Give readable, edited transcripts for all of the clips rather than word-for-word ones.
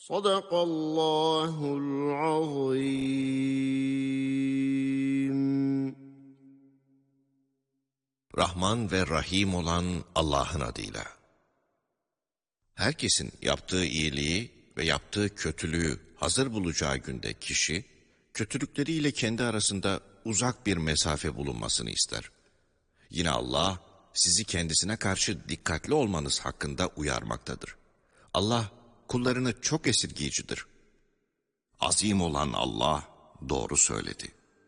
Sadakallahul azim. Rahman ve Rahim olan Allah'ın adıyla. Herkesin yaptığı iyiliği ve yaptığı kötülüğü hazır bulacağı günde kişi, kötülükleriyle kendi arasında uzak bir mesafe bulunmasını ister. Yine Allah, sizi kendisine karşı dikkatli olmanız hakkında uyarmaktadır. Allah, kullarını çok esirgeyicidir. Azim olan Allah doğru söyledi.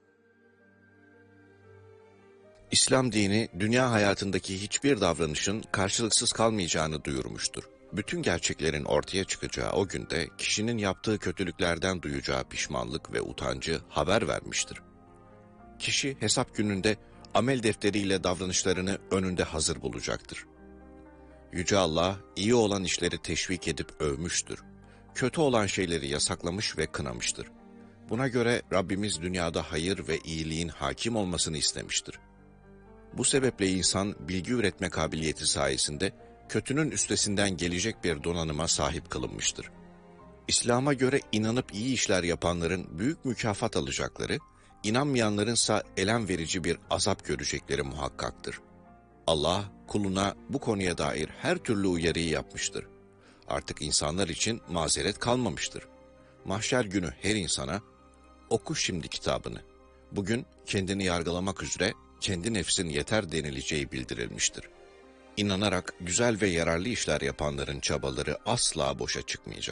İslam dini, dünya hayatındaki hiçbir davranışın karşılıksız kalmayacağını duyurmuştur. Bütün gerçeklerin ortaya çıkacağı o günde, kişinin yaptığı kötülüklerden duyacağı pişmanlık ve utancı haber vermiştir. Kişi hesap gününde amel defteriyle davranışlarını önünde hazır bulacaktır. Yüce Allah, iyi olan işleri teşvik edip övmüştür. Kötü olan şeyleri yasaklamış ve kınamıştır. Buna göre Rabbimiz dünyada hayır ve iyiliğin hakim olmasını istemiştir. Bu sebeple insan bilgi üretme kabiliyeti sayesinde kötünün üstesinden gelecek bir donanıma sahip kılınmıştır. İslam'a göre inanıp iyi işler yapanların büyük mükafat alacakları, inanmayanlarınsa elem verici bir azap görecekleri muhakkaktır. Allah kuluna bu konuya dair her türlü uyarıyı yapmıştır. Artık insanlar için mazeret kalmamıştır. Mahşer günü her insana, oku şimdi kitabını. Bugün kendini yargılamak üzere kendi nefsin yeter denileceği bildirilmiştir. İnanarak güzel ve yararlı işler yapanların çabaları asla boşa çıkmayacak.